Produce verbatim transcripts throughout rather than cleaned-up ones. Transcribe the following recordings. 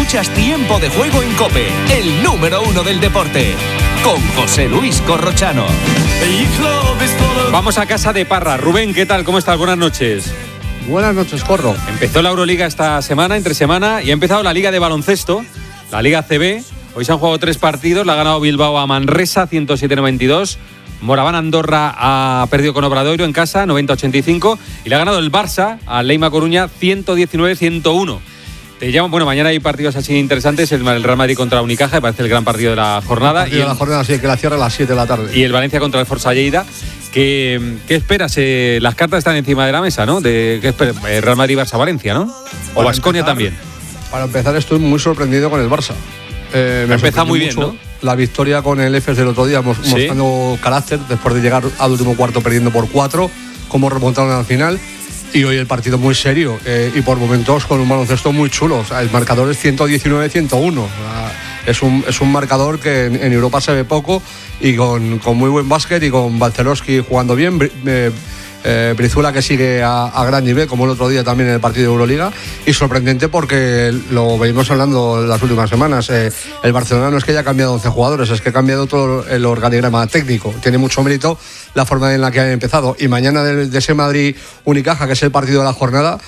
Escuchas Tiempo de Juego en COPE, el número uno del deporte, con José Luis Corrochano. Vamos a casa de Parra. Rubén, ¿qué tal? ¿Cómo estás? Buenas noches. Buenas noches, Corro. Empezó la Euroliga esta semana, entre semana, y ha empezado la Liga de Baloncesto, la Liga C B. Hoy se han jugado tres partidos, la ha ganado Bilbao a Manresa, ciento siete a noventa y dos. Moraván Andorra ha perdido con Obradoiro en casa, noventa a ochenta y cinco. Y le ha ganado el Barça a Leima Coruña, ciento diecinueve a ciento uno. Te llamo, bueno, mañana hay partidos así interesantes, el Real Madrid contra Unicaja, me parece el gran partido de la jornada. El partido y de la jornada, sí, que la cierra a las siete de la tarde. Y el Valencia contra el Forza Lleida. ¿Qué, qué esperas? Eh, las cartas están encima de la mesa, ¿no? De, ¿qué esperas? Real Madrid, Barça, Valencia, ¿no? O Baskonia también. Para empezar, estoy muy sorprendido con el Barça. Eh, me ha empezado muy bien, ¿no? La victoria con el Efes del otro día, ¿sí? Mostrando carácter después de llegar al último cuarto perdiendo por cuatro, cómo remontaron al final. Y hoy el partido muy serio eh, y por momentos con un baloncesto muy chulo. O sea, el marcador es ciento diecinueve a ciento uno. O sea, es, un, es un marcador que en, en Europa se ve poco y con, con muy buen básquet y con Balcerowski jugando bien. Eh, Eh, Brizuela que sigue a, a gran nivel, como el otro día también en el partido de Euroliga, y sorprendente porque lo venimos hablando las últimas semanas. Eh, el Barcelona no es que haya cambiado once jugadores, es que ha cambiado todo el organigrama técnico. Tiene mucho mérito la forma en la que han empezado. Y mañana de, de ese Madrid-Unicaja, que es el partido de la jornada,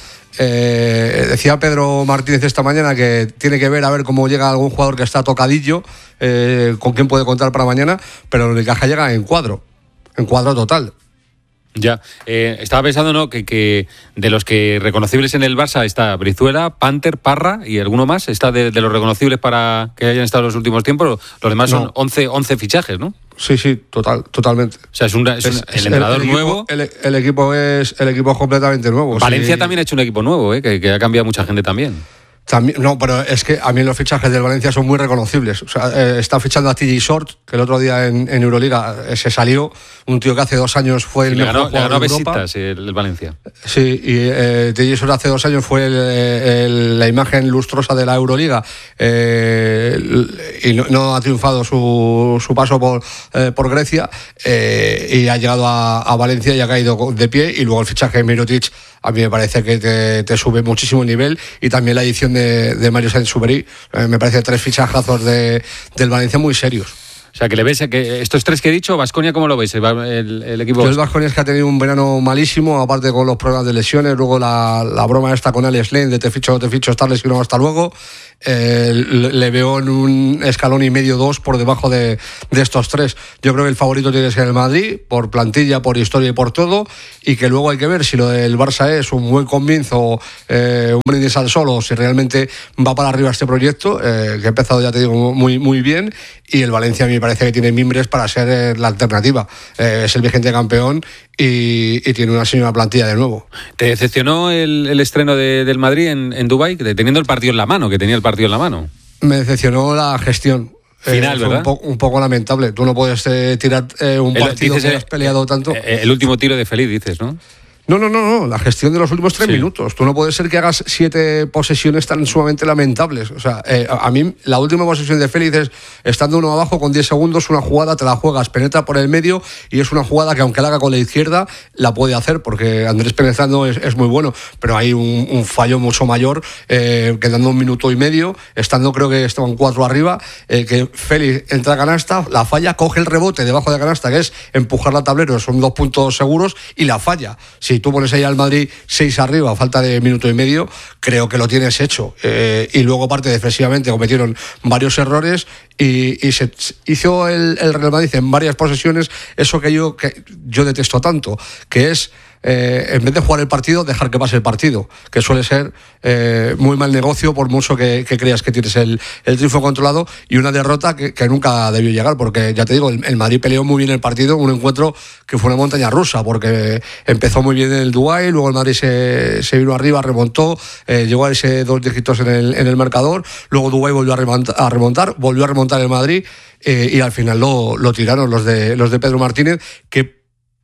eh, decía Pedro Martínez esta mañana que tiene que ver a ver cómo llega algún jugador que está tocadillo, eh, con quién puede contar para mañana, pero el Unicaja llega en cuadro, en cuadro total. Ya, eh, estaba pensando, ¿no?, que, que de los que reconocibles en el Barça está Brizuela, Panther, Parra y alguno más. Está de, de los reconocibles para que hayan estado en los últimos tiempos. Los demás no. son once, once fichajes, ¿no? Sí, sí, total, totalmente. O sea, es, un, es, es un, el entrenador el, el nuevo. Equipo, el, el equipo es el equipo es completamente nuevo. Valencia sí. también ha hecho un equipo nuevo, ¿eh? que, que ha cambiado mucha gente también. También, no, pero es que a mí los fichajes del Valencia son muy reconocibles. O sea, eh, está fichando a T J Short, que el otro día en, en Euroliga eh, se salió. Un tío que hace dos años fue el sí, mejor ganó, jugador ganó de Europa. Besitas, el, el Valencia. Sí, y eh, T J Short hace dos años fue el, el, la imagen lustrosa de la Euroliga eh, y no, no ha triunfado su, su paso por, eh, por Grecia eh, y ha llegado a, a Valencia y ha caído de pie. Y luego el fichaje de Mirotic a mí me parece que te, te sube muchísimo el nivel, y también la edición de, de Mario Sainz-Superi, eh, me parece tres fichajazos de, del Valencia muy serios. O sea, que le ves que estos tres que he dicho, Baskonia, ¿cómo lo veis? El, el, el equipo. Yo el Baskonia es que ha tenido un verano malísimo, aparte con los problemas de lesiones, luego la, la broma esta con Alex Lane de te ficho, te ficho, estar lesionado hasta luego. Eh, le, le veo en un escalón y medio, dos por debajo de, de estos tres. Yo creo que el favorito tiene que ser el Madrid, por plantilla, por historia y por todo, y que luego hay que ver si lo del Barça es un buen comienzo, eh, un brindis al sol, o si realmente va para arriba este proyecto, eh, que ha empezado, ya te digo, muy, muy bien. Y el Valencia a mí me parece que tiene mimbres para ser eh, la alternativa. Eh, es el vigente campeón y, y tiene una señora plantilla de nuevo. ¿Te decepcionó el, el estreno de, del Madrid en, en Dubái, teniendo el partido en la mano, que tenía el partido en la mano? Me decepcionó la gestión. Final, eh, ¿verdad? Un, po- un poco lamentable. Tú no puedes eh, tirar eh, un el, partido dices, que has peleado tanto. El, el último tiro de Feliz, dices, ¿no? No, no, no, no, la gestión de los últimos tres sí. minutos. Tú no puedes ser que hagas siete posesiones tan sumamente lamentables. O sea, eh, a, a mí la última posesión de Félix es, estando uno abajo con diez segundos, una jugada, te la juegas, penetra por el medio, y es una jugada que aunque la haga con la izquierda, la puede hacer, porque Andrés penetrando es, es muy bueno, pero hay un, un fallo mucho mayor, eh, quedando un minuto y medio, estando creo que estaban cuatro arriba, eh, que Félix entra a canasta, la falla, coge el rebote debajo de canasta, que es empujar al tablero, son dos puntos seguros, y la falla. Si tú pones ahí al Madrid seis arriba a falta de minuto y medio, creo que lo tienes hecho. Eh, y luego, aparte, defensivamente cometieron varios errores y, y se hizo el, el Real Madrid en varias posesiones eso que yo, que yo detesto tanto, que es eh, en vez de jugar el partido, dejar que pase el partido, que suele ser eh, muy mal negocio, por mucho que, que creas que tienes el, el triunfo controlado, y una derrota que, que nunca debió llegar, porque ya te digo, el, el Madrid peleó muy bien el partido, un encuentro que fue una montaña rusa, porque empezó muy bien en el Dubái, luego el Madrid se, se vino arriba, remontó, eh, llegó a ese dos dígitos en el, en el marcador, luego Dubái volvió a remontar, a remontar volvió a remontar el Madrid, eh, y al final lo, lo tiraron los de, los de Pedro Martínez, que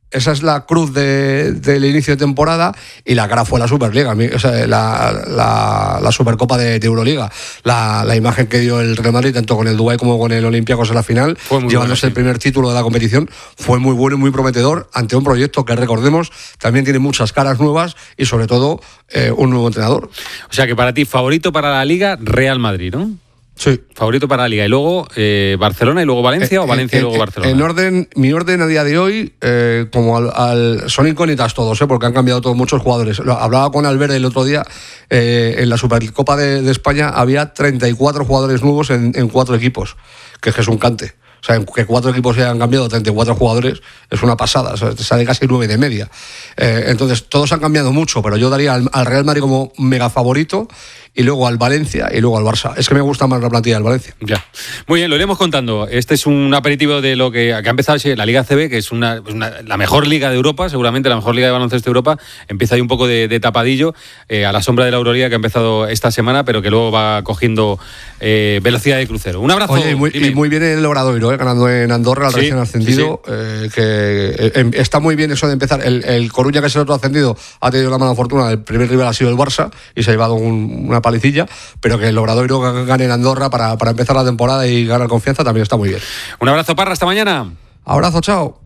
Esa es la cruz de, del inicio de temporada, y la cara fue la Superliga, o sea, la, la, la Supercopa de, de Euroliga. La, la imagen que dio el Real Madrid, tanto con el Dubái como con el Olympiacos en la final, llevándose bueno, sí. el primer título de la competición, fue muy bueno y muy prometedor ante un proyecto que, recordemos, también tiene muchas caras nuevas y sobre todo eh, un nuevo entrenador. O sea que para ti, favorito para la Liga, Real Madrid, ¿no? Sí. Favorito para la Liga. Y luego eh, Barcelona y luego Valencia, eh, o Valencia eh, y luego eh, Barcelona. En orden, mi orden a día de hoy, eh, como al, al, son incógnitas todos, eh, porque han cambiado todos muchos jugadores. Lo, hablaba con Albert el otro día, eh, en la Supercopa de, de España había treinta y cuatro jugadores nuevos en, en cuatro equipos, que es que es un cante. O sea, que cuatro equipos se hayan cambiado treinta y cuatro jugadores es una pasada, o sea, sale casi nueve de media. Eh, entonces, todos han cambiado mucho, pero yo daría al, al Real Madrid como mega favorito, y luego al Valencia y luego al Barça. Es que me gusta más la plantilla del Valencia. Ya. Muy bien, lo iremos contando. Este es un aperitivo de lo que, que ha empezado la Liga A C B, que es una, una, la mejor liga de Europa, seguramente la mejor liga de baloncesto de Europa. Empieza ahí un poco de, de tapadillo, eh, a la sombra de la Euroliga que ha empezado esta semana, pero que luego va cogiendo eh, velocidad de crucero. Un abrazo. Oye, y muy, y muy bien el Obradoiro, eh, ganando en Andorra al sí, recién ascendido. Sí, sí. Eh, que eh, está muy bien eso de empezar. El, el Coruña, que es el otro ascendido, ha tenido la mala fortuna. El primer rival ha sido el Barça y se ha llevado un, una palicilla, pero que el Obradoiro gane en Andorra para, para empezar la temporada y ganar confianza también está muy bien. Un abrazo, Parra, hasta mañana. Abrazo, chao.